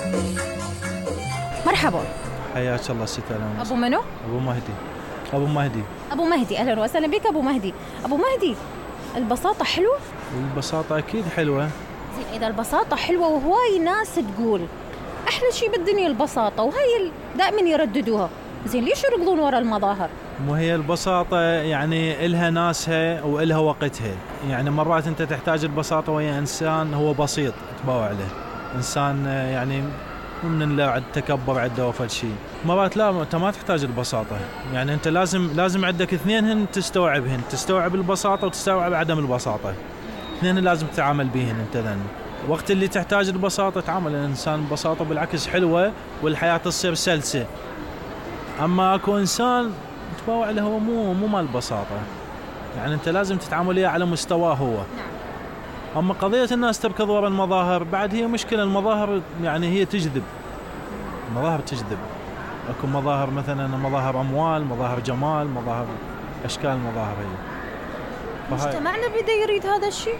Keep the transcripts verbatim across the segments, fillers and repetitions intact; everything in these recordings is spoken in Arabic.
مرحبا. حياك الله ست ألوان. أبو منو؟ أبو مهدي. أبو مهدي. أبو مهدي، أهلا وسهلا بك أبو مهدي. أبو مهدي، البساطة حلوة؟ البساطة أكيد حلوة. زين، إذا البساطة حلوة وهواي ناس تقول أحلى شيء بالدنيا البساطة وهي دائما يرددوها، زين ليش يركضون ورا المظاهر؟ مو هي البساطة يعني إلها ناسها وإلها وقتها، يعني مرات أنت تحتاج البساطة ويا إنسان هو بسيط تباوع له، إنسان يعني من اللا التكبر عنده وفل شيء. مرات لا، أنت ما تحتاج البساطة، يعني أنت لازم لازم عندك اثنين هن تستوعبهن، تستوعب البساطة وتستوعب عدم البساطة، اثنين لازم تتعامل بهن أنت ذن. وقت اللي تحتاج البساطة تعامل الإنسان ببساطة بالعكس حلوة والحياة تصير سلسة. أما أكو إنسان تباوع له هو مو مو مال بساطة، يعني أنت لازم تتعامل إياه على مستواه هو. أما قضية الناس تركض ورا المظاهر بعد هي مشكلة، المظاهر يعني هي تجذب، المظاهر تجذب. أكو مظاهر مثلا مظاهر أموال، مظاهر جمال، مظاهر أشكال المظاهر هي. مجتمعنا بدأ يريد هذا الشيء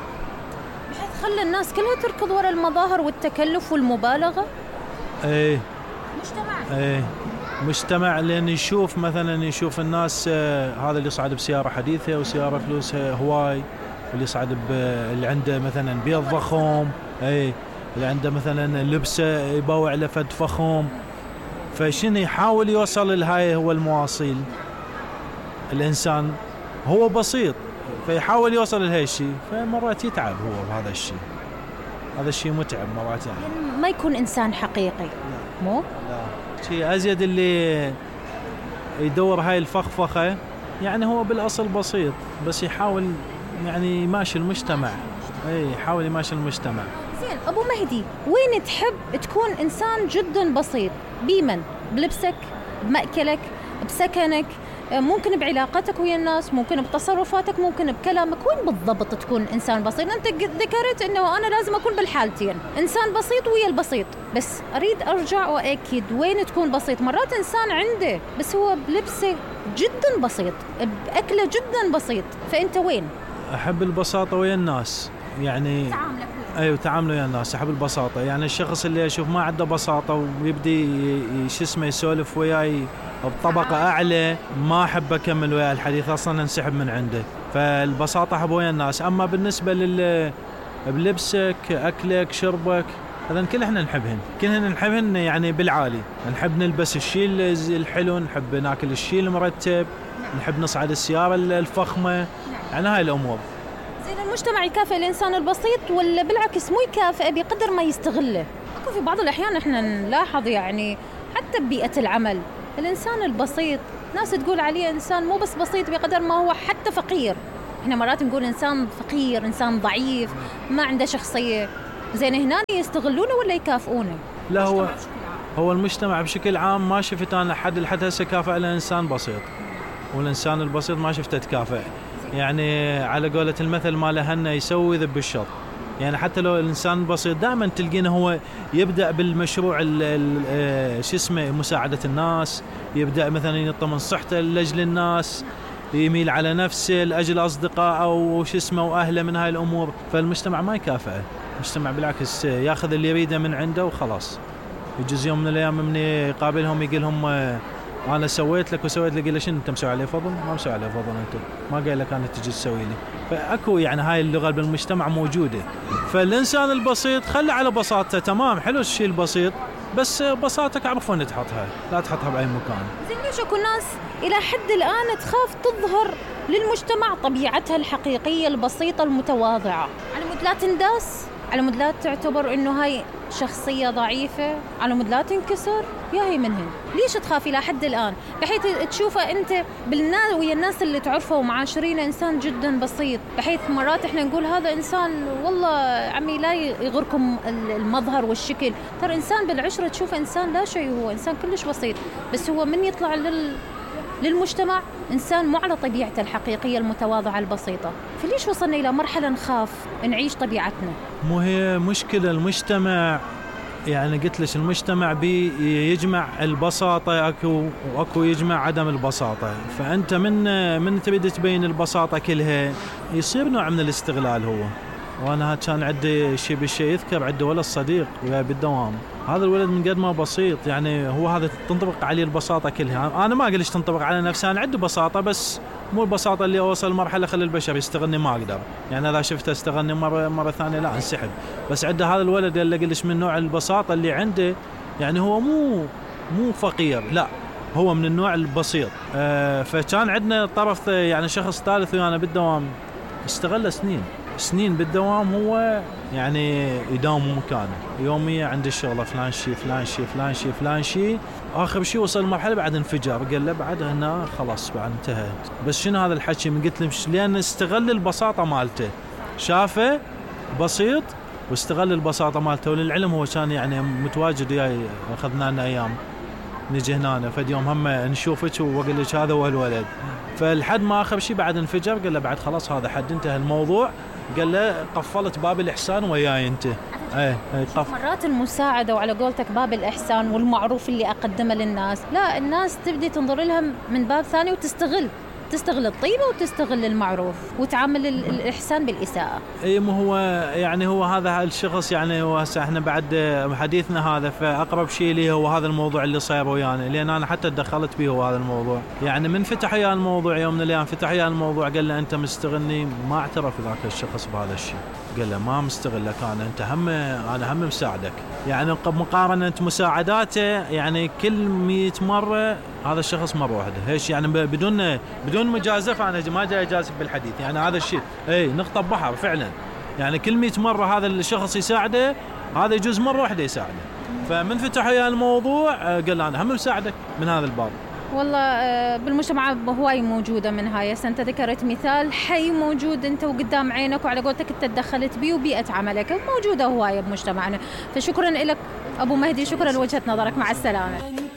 بحيث خلى الناس كلها تركض ورا المظاهر والتكلف والمبالغة. إيه مجتمع إيه مجتمع لأن يشوف مثلا يشوف الناس آه هذا اللي يصعد بسيارة حديثة وسيارة فلوسها هواي، واللي يصعد اللي عنده مثلا بيض ضخم، اي اللي عنده مثلا لبسه يباوع له فد فخم، فشنو يحاول يوصل لهاي هو المواصيل. الانسان هو بسيط فيحاول يوصل لهاي الشيء، فمرات يتعب هو بهذا الشيء، هذا الشيء متعب مرات يعني. ما يكون انسان حقيقي. مو لا، شيء ازيد اللي يدور هاي الفخفخه، يعني هو بالاصل بسيط بس يحاول يعني يماشي المجتمع، اي يحاول يماشي المجتمع. زين ابو مهدي، وين تحب تكون انسان جدا بسيط؟ بيمن؟ بلبسك، بمأكلك، بسكنك، ممكن بعلاقتك ويا الناس، ممكن بتصرفاتك، ممكن بكلامك، وين بالضبط تكون انسان بسيط؟ انت ذكرت انه انا لازم اكون بالحالتين، انسان بسيط ويا البسيط، بس اريد ارجع واكد وين تكون بسيط. مرات انسان عنده بس هو بلبسه جدا بسيط، باكله جدا بسيط، فانت وين؟ احب البساطه ويا الناس، يعني تعاملك ايوه تعامله ويا الناس، احب البساطه. يعني الشخص اللي اشوف ما عنده بساطه ويبدي شو اسمه يسولف وياي بطبقه اعلى، ما احب اكمل وياه الحديث، اصلا انسحب من عنده. فالبساطه احب ويا الناس. اما بالنسبه لل بلبسك، اكلك، شربك، هذا كل احنا نحبهن، كلنا نحبهن يعني بالعالي، نحب نلبس الشيء الحلو، نحب ناكل الشيء المرتب، نحب نصعد السياره الفخمه، يعني هاي الامور. زين، المجتمع يكافئ الانسان البسيط ولا بالعكس مو يكافئه بقدر ما يستغله؟ اكو في بعض الاحيان احنا نلاحظ يعني حتى ببيئه العمل الانسان البسيط ناس تقول عليه انسان مو بس بسيط بقدر ما هو حتى فقير. احنا مرات نقول انسان فقير، انسان ضعيف، ما عنده شخصيه. زين، هنا يستغلونه ولا يكافئونه؟ لا، هو هو المجتمع بشكل عام ما شفت انا حد لحد هسه كافئ الانسان بسيط، والانسان البسيط ما شفته تكافئ. يعني على قولة المثل ما لهن يسوي ذب الشط، يعني حتى لو الانسان البسيط دائما تلقينه هو يبدا بالمشروع شو اسمه مساعده الناس، يبدا مثلا ينط من صحته لاجل الناس، يميل على نفسه لاجل اصدقائه او شو اسمه واهله من هاي الامور. فالمجتمع ما يكافئه، المجتمع بالعكس ياخذ اللي يريده من عنده وخلاص. يجوز يوم من الايام من يقابلهم يقول لهم انا سويت لك وسويت لك، ليش انت مسوي عليه فضل؟ ما مسوي عليه فضل، انت ما قايل لك انا تجي تسوي لي. فاكو يعني هاي اللغه بالمجتمع موجوده. فالانسان البسيط خلي على بساطته، تمام حلو الشيء البسيط، بس بساطتك اعرف وين تحطها، لا تحطها باي مكان. زين، ليش اكو ناس الى حد الان تخاف تظهر للمجتمع طبيعتها الحقيقيه البسيطه المتواضعه، على مود لا تنداس، على مود لا تعتبر انه هاي شخصيه ضعيفه، على مود لا تنكسر؟ يا هي منهن ليش تخاف الى حد الان بحيث تشوفه انت بالناس ويا الناس اللي تعرفه ومعاشرينه انسان جدا بسيط، بحيث مرات احنا نقول هذا انسان والله عمي لا يغركم المظهر والشكل، ترى انسان بالعشره تشوف انسان لا شيء، هو انسان كلش بسيط، بس هو من يطلع لل للمجتمع إنسان مو على طبيعته الحقيقية المتواضعة البسيطة. فليش وصلنا إلى مرحلة نخاف نعيش طبيعتنا؟ مو هي مشكلة المجتمع، يعني قلت لك المجتمع بي يجمع البساطة أكو وأكو يجمع عدم البساطة، فأنت من من تريد تبين البساطة كلها يصير نوع من الاستغلال هو. وأنا كان عندي شيء بالشيء يذكر، عندي ولد صديق وياي بالدوام، هذا الولد من قد ما بسيط، يعني هو هذا تنطبق عليه البساطة كلها. أنا ما أقول ليش تنطبق على نفسي، أنا عندي بساطة بس مو البساطة اللي أوصل مرحلة خلي البشر يستغلني ما أقدر، يعني إذا شفته استغلني مرة مرة ثانية لا انسحب. بس عنده هذا الولد اللي قلش من نوع البساطة اللي عنده، يعني هو مو مو فقير، لا هو من النوع البسيط. أه فكان عندنا طرف يعني شخص ثالث ويانا بالدوام استغل سنين سنين بالدوام، هو يعني يداوم مكانه يوميا عند الشغله فلان شيء فلان شيء فلان شيء فلان شيء. اخر شيء وصل مرحله بعد انفجار، قال له بعد هنا خلاص بعد انتهت. بس شنو هذا الحكي؟ من قلت له لان استغل البساطه مالته، شافه بسيط واستغل البساطه مالته. وللعلم هو كان يعني متواجد وياي، اخذنا لنا ايام نجي هنا فد يوم هم نشوفك واقول لك هذا هو الولد. فالحد ما اخر شيء بعد انفجر قال له بعد خلاص هذا حد انتهى الموضوع، قال له قفلت باب الاحسان وياي انت. ايه قف... مرات المساعده وعلى قولتك باب الاحسان والمعروف اللي اقدمه للناس، لا الناس تبدي تنظر لها من باب ثاني وتستغل تستغل الطيبة وتستغل المعروف وتعامل الإحسان بالإساءة. اي مو هو يعني هو هذا الشخص، يعني هو هسه احنا بعد حديثنا هذا فأقرب شيء لي هو هذا الموضوع اللي صاير ويانا، لأن أنا حتى تدخلت به هو هذا الموضوع. يعني من فتح يا الموضوع يوم من الأيام فتح يا الموضوع قال له أنت مستغلني، ما اعترف ذاك الشخص بهذا الشيء، قال له ما مستغلك أنا، أنت هم أنا هم مساعدك. يعني مقارنة مساعداته يعني كل مئة مرة هذا الشخص مرة واحدة هيش، يعني بدون بدون مجازفة، أنا ما جاي أجازف بالحديث، يعني هذا الشيء أي نقطة بحر فعلا. يعني كل مئة مرة هذا الشخص يساعده، هذا يجوز مرة واحدة يساعده. فمن فتح يا الموضوع قال أنا هم مساعدك من هذا الباب. والله بالمجتمع هواي موجودة من هاي. أنت ذكرت مثال حي موجود أنت وقدام عينك وعلى قولتك أنت تدخلت بيه وبيئة عملك موجودة هواي بمجتمعنا. فشكرا لك أبو مهدي، شكرا لوجهة نظرك، مع السلامة.